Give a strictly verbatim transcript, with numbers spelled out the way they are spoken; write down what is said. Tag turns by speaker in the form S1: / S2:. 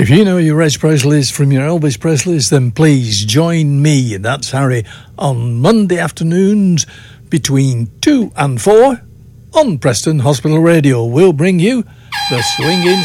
S1: If you know your Reg Presleys from your Elvis Presleys, then please join me, and that's Harry, on Monday afternoons between two and four on Preston Hospital Radio. We'll bring you the swinging